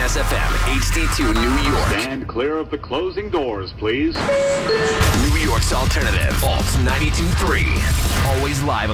Kiss FM, HD2 New York. Stand clear of the closing doors, please. New York's alternative, Alt 92.3. Always live.